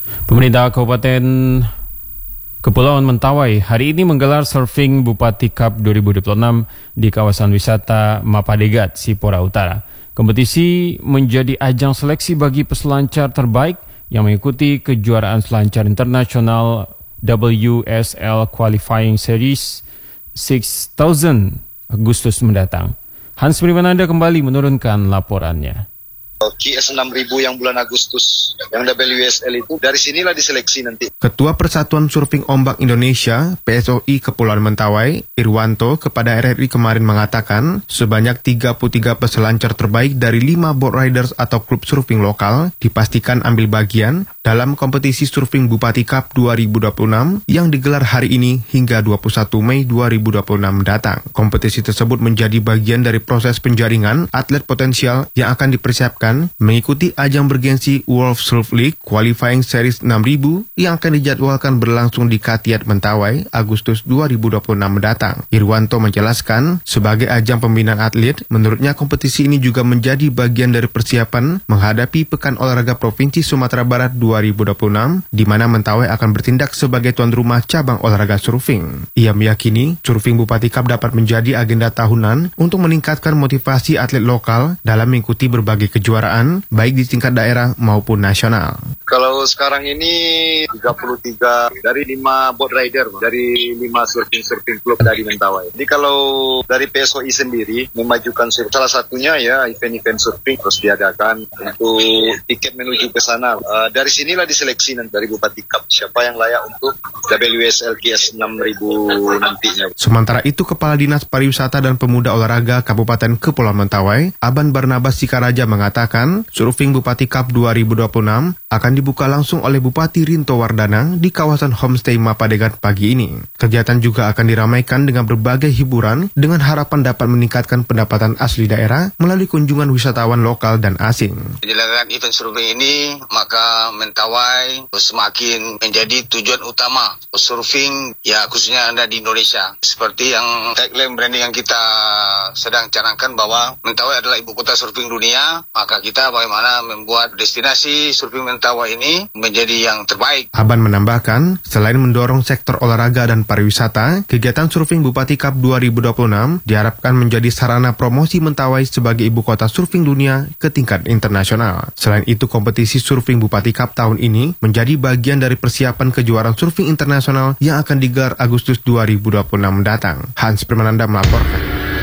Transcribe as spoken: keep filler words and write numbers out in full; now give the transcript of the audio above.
Pemerintah Kabupaten Kepulauan Mentawai hari ini menggelar Surfing Bupati Cup dua ribu dua puluh enam di kawasan wisata Mapadegat, Sipora Utara. Kompetisi menjadi ajang seleksi bagi peselancar terbaik yang mengikuti kejuaraan selancar internasional W S L Qualifying Series enam ribu Agustus mendatang. Hans Primananda kembali menurunkan laporannya. Q S enam ribu yang bulan Agustus, yang W S L itu, dari sinilah diseleksi nanti. Ketua Persatuan Surfing Ombak Indonesia, P S O I Kepulauan Mentawai, Irwanto, kepada R R I kemarin mengatakan, sebanyak tiga puluh tiga peselancar terbaik dari lima boat riders atau klub surfing lokal dipastikan ambil bagian dalam kompetisi Surfing Bupati Cup dua ribu dua puluh enam yang digelar hari ini hingga dua puluh satu Mei dua ribu dua puluh enam datang. Kompetisi tersebut menjadi bagian dari proses penjaringan atlet potensial yang akan dipersiapkan mengikuti ajang bergensi World Surf League Qualifying Series enam ribu yang akan dijadwalkan berlangsung di Katiat Mentawai Agustus dua ribu dua puluh enam mendatang. Irwanto menjelaskan, sebagai ajang pembinaan atlet, menurutnya kompetisi ini juga menjadi bagian dari persiapan menghadapi Pekan Olahraga Provinsi Sumatera Barat dua ribu dua puluh enam, di mana Mentawai akan bertindak sebagai tuan rumah cabang olahraga surfing. Ia meyakini Surfing Bupati Cup dapat menjadi agenda tahunan untuk meningkatkan motivasi atlet lokal dalam mengikuti berbagai kejuaraan baik di tingkat daerah maupun nasional. Kalau sekarang ini tiga puluh tiga dari lima boat rider, dari lima surfing-surfing klub dari Mentawai. Jadi kalau dari P S O I sendiri memajukan surfing, salah satunya ya event-event surfing terus diadakan untuk tiket menuju ke sana. Uh, dari sinilah diseleksi nanti dari Bupati Cup siapa yang layak untuk W S L Q S enam ribu nantinya. Sementara itu, Kepala Dinas Pariwisata dan Pemuda Olahraga Kabupaten Kepulauan Mentawai, Aban Barnabas Sikaraja mengatakan, Surfing Bupati Cup dua ribu dua puluh enam akan dibuka langsung oleh Bupati Rinto Wardana di kawasan Homestay Mapadegat pagi ini. Kegiatan juga akan diramaikan dengan berbagai hiburan dengan harapan dapat meningkatkan pendapatan asli daerah melalui kunjungan wisatawan lokal dan asing. Penyelenggaraan event surfing ini, maka Mentawai semakin menjadi tujuan utama surfing, ya khususnya Anda di Indonesia. Seperti yang tagline branding yang kita sedang canangkan bahwa Mentawai adalah ibu kota surfing dunia, maka kita bagaimana membuat destinasi surfing Mentawai ini menjadi yang terbaik. Aban menambahkan, selain mendorong sektor olahraga dan pariwisata, kegiatan Surfing Bupati Cup dua ribu dua puluh enam diharapkan menjadi sarana promosi Mentawai sebagai ibu kota surfing dunia ke tingkat internasional. Selain itu, kompetisi Surfing Bupati Cup tahun ini menjadi bagian dari persiapan kejuaraan surfing internasional yang akan digelar Agustus dua ribu dua puluh enam mendatang. Hans Primananda melaporkan.